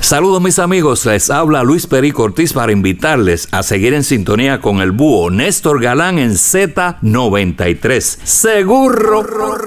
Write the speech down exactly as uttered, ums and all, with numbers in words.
Saludos mis amigos, les habla Luis Perico Ortiz para invitarles a seguir en sintonía con el búho Néstor Galán en Z noventa y tres. Seguro.